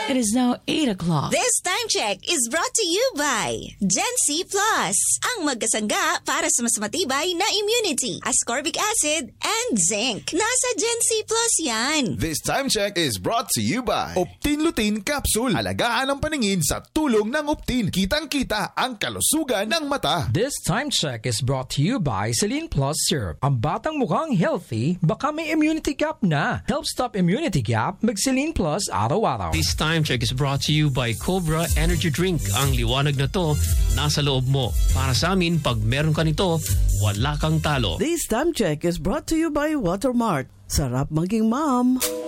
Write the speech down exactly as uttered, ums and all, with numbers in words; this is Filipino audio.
It is now eight o'clock. This time check is brought to you by Gen C Plus, ang magkasangga para sa mas matibay na immunity, ascorbic acid, and zinc. Nasa Gen C Plus yan. This time check is brought to you by Optin Lutein Capsule. Alagaan ang paningin sa tulong ng Optin. Kitang-kita ang kalusugan ng mata. This time check is brought to you by Celine Plus Syrup. Ang batang mukhang healthy, baka may immunity gap na. Help stop immunity gap, mag Celine Plus araw-araw. This time check is brought to you by Cobra Energy Drink. Ang liwanag na to, nasa loob mo. Para sa amin, pag meron ka nito, wala kang talo. This time check is brought to you by Watermart. Sarap maging mom.